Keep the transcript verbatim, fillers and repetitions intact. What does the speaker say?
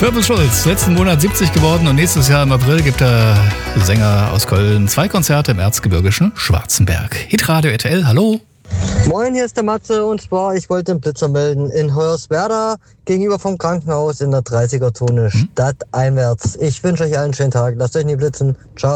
Purple Schulz, letzten Monat siebzig geworden und nächstes Jahr im April gibt der Sänger aus Köln zwei Konzerte im erzgebirgischen Schwarzenberg. Hitradio R T L, hallo. Moin, hier ist der Matze und zwar, ich wollte einen Blitzer melden in Hoyerswerda gegenüber vom Krankenhaus in der dreißiger-Zone stadteinwärts. Ich wünsche euch allen einen schönen Tag, lasst euch nie blitzen. Ciao.